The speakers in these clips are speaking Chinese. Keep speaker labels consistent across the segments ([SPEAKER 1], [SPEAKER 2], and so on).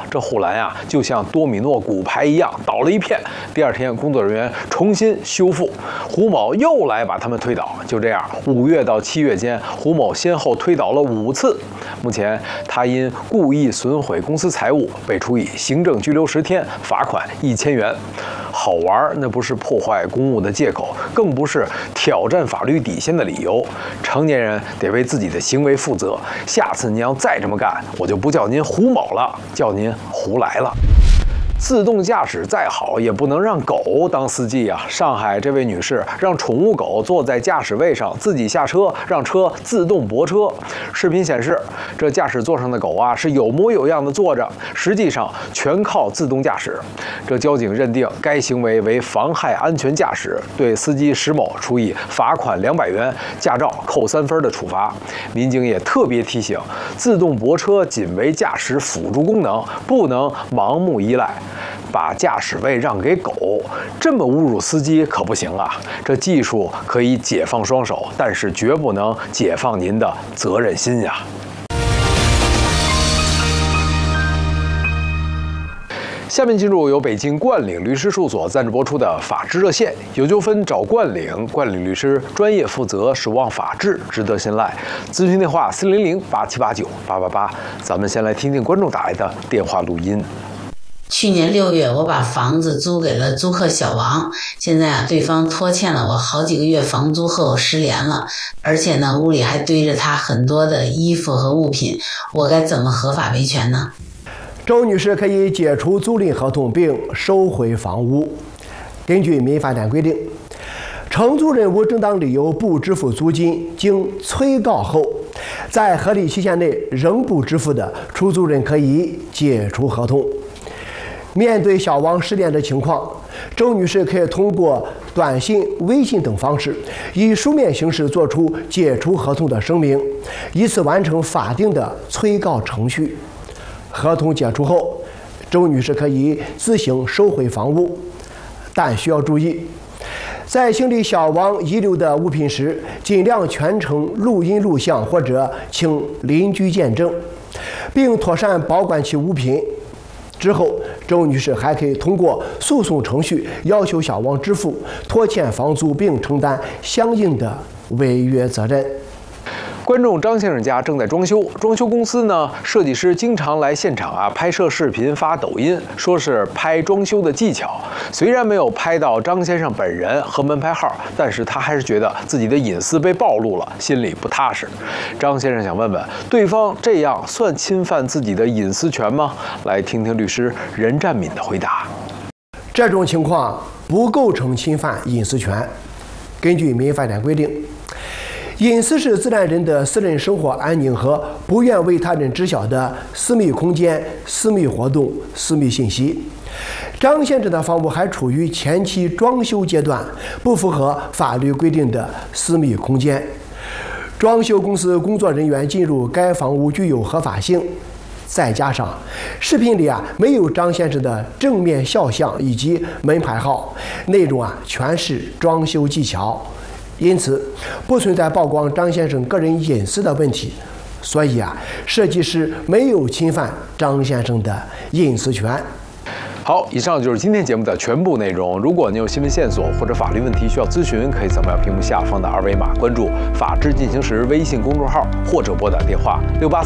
[SPEAKER 1] 这护栏呀就像多米诺骨牌一样倒了一片。第二天，工作人员重新修复，胡某又来把他们推倒。就这样，5月到7月间，胡某先后推倒了5次。目前，他因故意损毁公司财物被处以行政拘留10天，罚款1000元。好玩那不是破坏公务的借口，更不是挑战法律底线的理由。成年人得为自己的行为负责。下次您要再这么干，我就不叫您胡某了，叫您胡来了。自动驾驶再好，也不能让狗当司机啊！上海这位女士让宠物狗坐在驾驶位上，自己下车，让车自动泊车。视频显示，这驾驶座上的狗啊是有模有样的坐着，实际上全靠自动驾驶。这交警认定该行为为妨害安全驾驶，对司机石某处以罚款200元、驾照扣3分的处罚。民警也特别提醒，自动泊车仅为驾驶辅助功能，不能盲目依赖。把驾驶位让给狗，这么侮辱司机可不行啊！这技术可以解放双手，但是绝不能解放您的责任心呀。下面进入由北京冠领律师事务所赞助播出的法治热线，有纠纷找冠领，冠领律师专业负责，守望法治，值得信赖。咨询电话400-8789-888。咱们先来听听观众打来的电话录音。
[SPEAKER 2] 去年6月，我把房子租给了租客小王，现在对方拖欠了我好几个月房租后失联了，而且呢，屋里还堆着他很多的衣服和物品，我该怎么合法维权呢？
[SPEAKER 3] 周女士可以解除租赁合同并收回房屋。根据民法典规定，承租人无正当理由不支付租金，经催告后，在合理期限内仍不支付的，出租人可以解除合同。面对小王失联的情况，周女士可以通过短信、微信等方式，以书面形式作出解除合同的声明，以此完成法定的催告程序。合同解除后，周女士可以自行收回房屋，但需要注意，在清理小王遗留的物品时，尽量全程录音录像，或者请邻居见证，并妥善保管其物品。之后，周女士还可以通过诉讼程序要求小王支付拖欠房租，并承担相应的违约责任。
[SPEAKER 1] 观众张先生家正在装修，装修公司呢，设计师经常来现场啊拍摄视频发抖音，说是拍装修的技巧。虽然没有拍到张先生本人和门牌号，但是他还是觉得自己的隐私被暴露了，心里不踏实。张先生想问问，对方这样算侵犯自己的隐私权吗？来听听律师任占敏的回答。
[SPEAKER 3] 这种情况不构成侵犯隐私权。根据民法典规定，隐私是自然人的私人生活安宁和不愿为他人知晓的私密空间、私密活动、私密信息。张先生的房屋还处于前期装修阶段，不符合法律规定的私密空间。装修公司工作人员进入该房屋具有合法性，再加上视频里没有张先生的正面肖像以及门牌号，内容全是装修技巧，因此不存在曝光张先生个人隐私的问题，所以设计师没有侵犯张先生的隐私权。
[SPEAKER 1] 好，以上就是今天节目的全部内容。如果您有新闻线索或者法律问题需要咨询，可以扫描屏幕下方的2维码，关注“法治进行时”微信公众号，或者拨打电话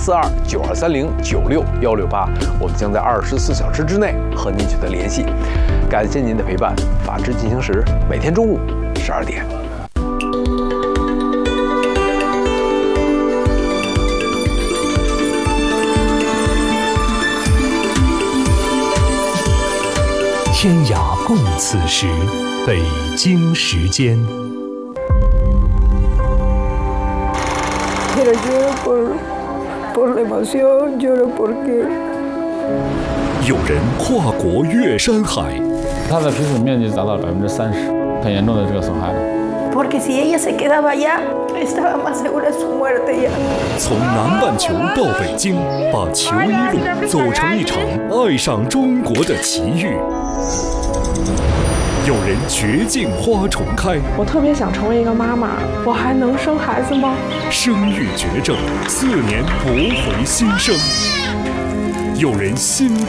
[SPEAKER 1] 6842-9230-96168，我们将在24小时之内和您取得联系。感谢您的陪伴，法治进行时每天中午12点。
[SPEAKER 4] 天涯共此时，北京时间。有人跨国越山海，
[SPEAKER 5] 它的皮肤面积达到30%，很严重的这个损害。
[SPEAKER 4] 从南半球到北京，把球衣路走成一场爱上中国的奇遇。有人绝境花重开，
[SPEAKER 6] 我特别想成为一个妈妈，我还能生孩子吗？
[SPEAKER 4] 生育绝症，4年驳回新生。有人心